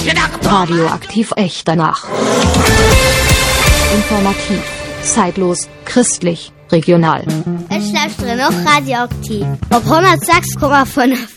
gedacht. Radioaktiv echt danach. Informativ, zeitlos, christlich, regional. Es läuft drin noch radioaktiv. Auf 106,5.